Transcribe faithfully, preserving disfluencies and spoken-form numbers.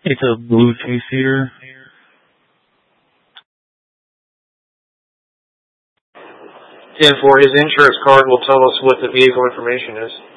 It's a blue two-seater. ten four, his insurance card will tell us what the vehicle information is.